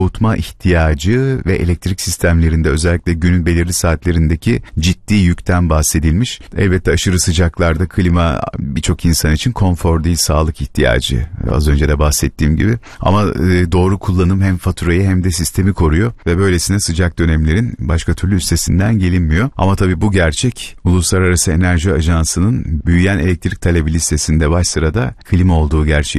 soğutma ihtiyacı ve elektrik sistemlerinde özellikle günün belirli saatlerindeki ciddi yükten bahsedilmiş. Elbette aşırı sıcaklarda klima birçok insan için konfor değil, sağlık ihtiyacı. Az önce de bahsettiğim gibi. Ama doğru kullanım hem faturayı hem de sistemi koruyor ve böylesine sıcak dönemlerin başka türlü üstesinden gelinmiyor. Ama tabii bu gerçek. Uluslararası Enerji Ajansı'nın büyüyen elektrik talebi listesinde baş sırada klima olduğu gerçeği